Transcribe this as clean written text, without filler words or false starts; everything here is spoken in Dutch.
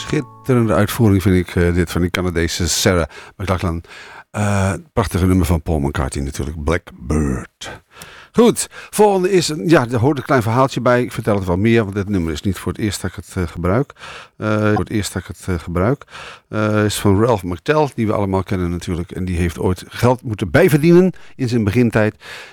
Schitterende uitvoering vind ik dit van die Canadese Sarah McLachlan. Prachtige nummer van Paul McCartney natuurlijk, Blackbird. Goed, volgende is, er hoort een klein verhaaltje bij. Ik vertel het wel meer, want dit nummer is niet voor het eerst dat ik het gebruik. Is van Ralph McTell, die we allemaal kennen natuurlijk. En die heeft ooit geld moeten bijverdienen in zijn begintijd.